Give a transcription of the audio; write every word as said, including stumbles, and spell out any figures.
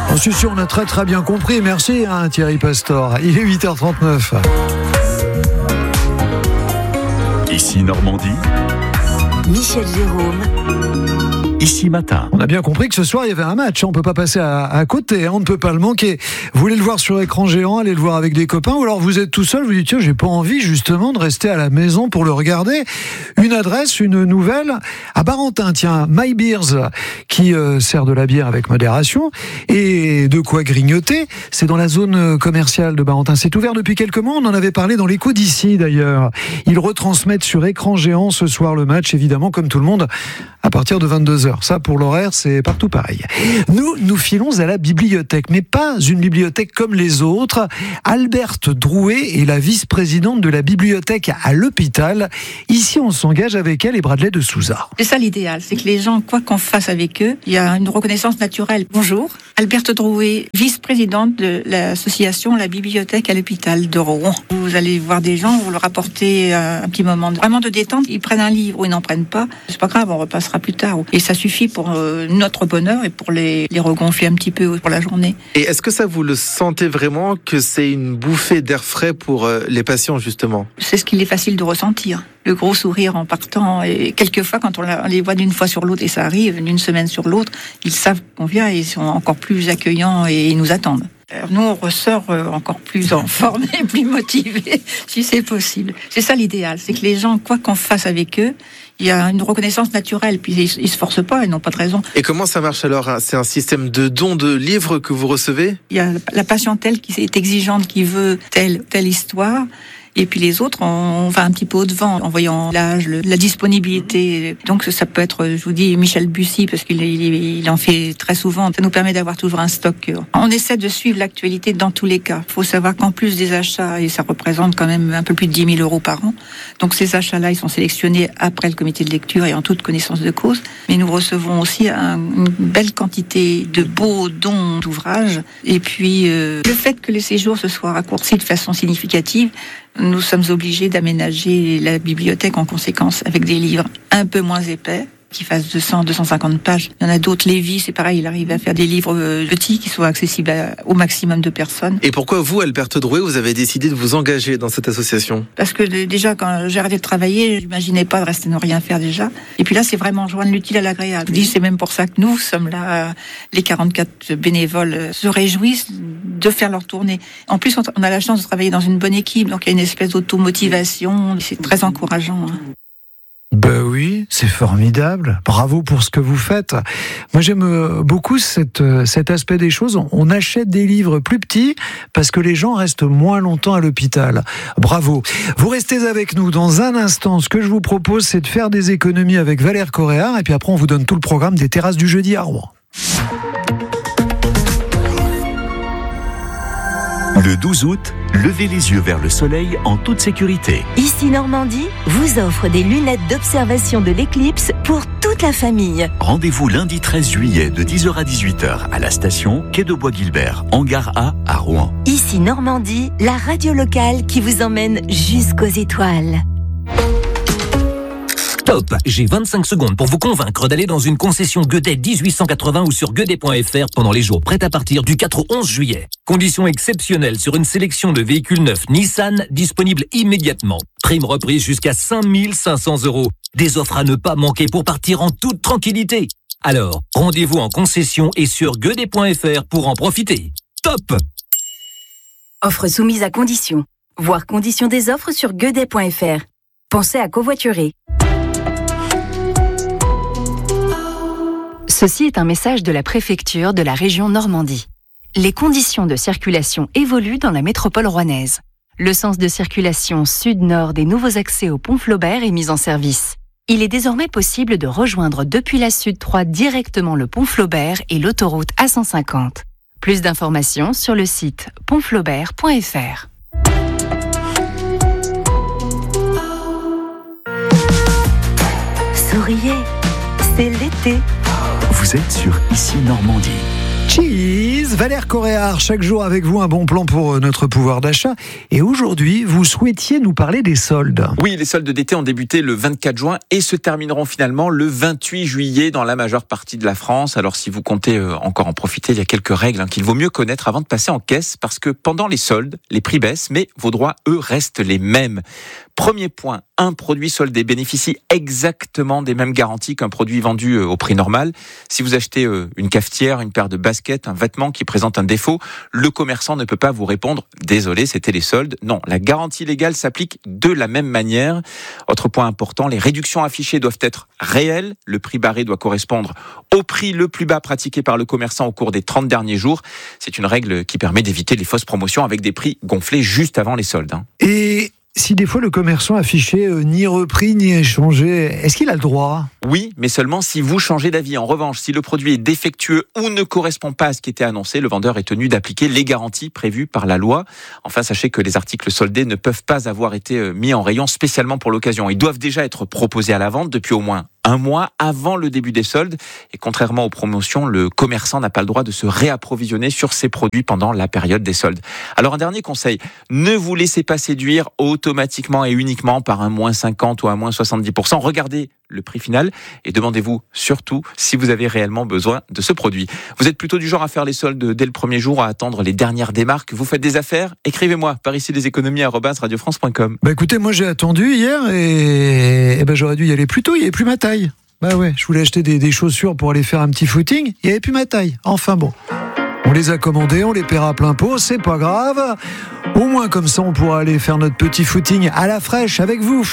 Oh, si, si, on a très très bien compris. Merci hein, Thierry Pastor. Il est huit heures trente-neuf. Ici Normandie. Michel Jérôme. Ici Matin. On a bien compris que ce soir il y avait un match, on ne peut pas passer à, à côté, hein, on ne peut pas le manquer. Vous voulez le voir sur écran géant, allez le voir avec des copains, ou alors vous êtes tout seul, vous dites tiens j'ai pas envie justement de rester à la maison pour le regarder. Une adresse, une nouvelle à Barentin, tiens, My Beers, qui euh, sert de la bière avec modération et de quoi grignoter. C'est dans la zone commerciale de Barentin. C'est ouvert depuis quelques mois, on en avait parlé dans l'écho d'ici d'ailleurs. Ils retransmettent sur écran géant ce soir le match, évidemment comme tout le monde, à partir de vingt-deux heures. Ça, pour l'horaire, c'est partout pareil. Nous, nous filons à la bibliothèque, mais pas une bibliothèque comme les autres. Alberte Drouet est la vice-présidente de la bibliothèque à l'hôpital. Ici, on s'engage avec elle et Bradley de Souza. C'est ça l'idéal, c'est que les gens, quoi qu'on fasse avec eux, il y a une reconnaissance naturelle. Bonjour, Alberte Drouet, vice-présidente de l'association La Bibliothèque à l'hôpital de Rouen. Vous allez voir des gens, vous leur apportez un petit moment de, vraiment de détente. Ils prennent un livre ou ils n'en prennent pas, c'est pas grave, on repassera plus tard. Et ça suffit pour euh, notre bonheur et pour les, les regonfler un petit peu pour la journée. Et est-ce que ça, vous le sentez vraiment que c'est une bouffée d'air frais pour euh, les patients, justement ? C'est ce qu'il est facile de ressentir. Le gros sourire en partant. Et quelquefois, quand on, la, on les voit d'une fois sur l'autre, et ça arrive, d'une semaine sur l'autre, ils savent qu'on vient et ils sont encore plus accueillants et ils nous attendent. Alors nous, on ressort encore plus en forme et plus motivés, si c'est possible. C'est ça l'idéal, c'est que les gens, quoi qu'on fasse avec eux, il y a une reconnaissance naturelle, puis ils, ils se forcent pas, ils n'ont pas de raison. Et comment ça marche alors ? C'est un système de dons de livres que vous recevez ? Il y a la patientèle qui est exigeante, qui veut telle telle histoire. Et puis les autres, on va un petit peu au-devant en voyant l'âge, le, la disponibilité. Donc ça peut être, je vous dis, Michel Bussy, parce qu'il il, il en fait très souvent. Ça nous permet d'avoir toujours un stock. On essaie de suivre l'actualité dans tous les cas. Il faut savoir qu'en plus des achats, et ça représente quand même un peu plus de dix mille euros par an, donc ces achats-là, ils sont sélectionnés après le comité de lecture et en toute connaissance de cause. Mais nous recevons aussi un, une belle quantité de beaux dons d'ouvrages. Et puis, euh, le fait que les séjours se soient raccourcis de façon significative, nous sommes obligés d'aménager la bibliothèque en conséquence avec des livres un peu moins épais, qui fassent deux cents à deux cent cinquante pages. Il y en a d'autres, Lévy, c'est pareil, il arrive à faire des livres petits qui soient accessibles à, au maximum de personnes. Et pourquoi vous, Alberte Drouet, vous avez décidé de vous engager dans cette association ? Parce que déjà, quand j'ai arrêté de travailler, je n'imaginais pas de rester ne rien faire déjà. Et puis là, c'est vraiment joindre l'utile à l'agréable. Je dis, c'est même pour ça que nous sommes là. Les quarante-quatre bénévoles se réjouissent de faire leur tournée. En plus, on a la chance de travailler dans une bonne équipe, donc il y a une espèce d'automotivation. C'est très encourageant. Hein. Ben oui, c'est formidable. Bravo pour ce que vous faites. Moi, j'aime beaucoup cette, cet aspect des choses. On achète des livres plus petits parce que les gens restent moins longtemps à l'hôpital. Bravo. Vous restez avec nous dans un instant. Ce que je vous propose, c'est de faire des économies avec Valère Coréard et puis après, on vous donne tout le programme des terrasses du jeudi à Rouen. Le douze août, levez les yeux vers le soleil en toute sécurité. Ici Normandie vous offre des lunettes d'observation de l'éclipse pour toute la famille. Rendez-vous lundi treize juillet de dix heures à dix-huit heures à la station Quai de Bois-Guilbert, Hangar A à Rouen. Ici Normandie, la radio locale qui vous emmène jusqu'aux étoiles. Top, j'ai vingt-cinq secondes pour vous convaincre d'aller dans une concession Gueudet dix-huit cent quatre-vingts ou sur gueudet point f r pendant les jours prêts à partir du quatre au onze juillet. Conditions exceptionnelles sur une sélection de véhicules neufs Nissan disponibles immédiatement. Prime reprise jusqu'à cinq mille cinq cents euros. Des offres à ne pas manquer pour partir en toute tranquillité. Alors, rendez-vous en concession et sur gueudet point f r pour en profiter. Top! Offre soumise à conditions. Voir conditions des offres sur gueudet point f r. Pensez à covoiturer. Ceci est un message de la préfecture de la région Normandie. Les conditions de circulation évoluent dans la métropole rouennaise. Le sens de circulation sud-nord des nouveaux accès au pont Flaubert est mis en service. Il est désormais possible de rejoindre depuis la Sud trois directement le pont Flaubert et l'autoroute A cent cinquante. Plus d'informations sur le site pont flaubert point f r. Souriez, c'est l'été. Vous êtes sur Ici Normandie. Cheese, Valère Coréard, chaque jour avec vous un bon plan pour notre pouvoir d'achat. Et aujourd'hui, vous souhaitiez nous parler des soldes. Oui, les soldes d'été ont débuté le vingt-quatre juin et se termineront finalement le vingt-huit juillet dans la majeure partie de la France. Alors si vous comptez encore en profiter, il y a quelques règles hein, qu'il vaut mieux connaître avant de passer en caisse parce que pendant les soldes, les prix baissent, mais vos droits, eux, restent les mêmes. Premier point, un produit soldé bénéficie exactement des mêmes garanties qu'un produit vendu au prix normal. Si vous achetez une cafetière, une paire de baskets, un vêtement qui présente un défaut, le commerçant ne peut pas vous répondre « Désolé, c'était les soldes ». Non, la garantie légale s'applique de la même manière. Autre point important, les réductions affichées doivent être réelles. Le prix barré doit correspondre au prix le plus bas pratiqué par le commerçant au cours des trente derniers jours. C'est une règle qui permet d'éviter les fausses promotions avec des prix gonflés juste avant les soldes. Et si des fois le commerçant affichait euh, ni repris ni échangé, est-ce qu'il a le droit ? Oui, mais seulement si vous changez d'avis. En revanche, si le produit est défectueux ou ne correspond pas à ce qui était annoncé, le vendeur est tenu d'appliquer les garanties prévues par la loi. Enfin, sachez que les articles soldés ne peuvent pas avoir été mis en rayon spécialement pour l'occasion. Ils doivent déjà être proposés à la vente depuis au moins un mois avant le début des soldes. Et contrairement aux promotions, le commerçant n'a pas le droit de se réapprovisionner sur ses produits pendant la période des soldes. Alors un dernier conseil, ne vous laissez pas séduire automatiquement et uniquement par un moins cinquante ou un moins soixante-dix pour cent. Regardez le prix final et demandez-vous surtout si vous avez réellement besoin de ce produit. Vous êtes plutôt du genre à faire les soldes dès le premier jour, à attendre les dernières démarques. Vous faites des affaires ? Écrivez-moi par ici des économies arobase radio france point com. Bah écoutez, moi j'ai attendu hier et, et ben j'aurais dû y aller plus tôt, il n'y avait plus ma taille. Bah ouais, je voulais acheter des, des chaussures pour aller faire un petit footing, il n'y avait plus ma taille. Enfin bon, on les a commandées, on les paiera à plein pot, c'est pas grave. Au moins comme ça on pourra aller faire notre petit footing à la fraîche avec vous.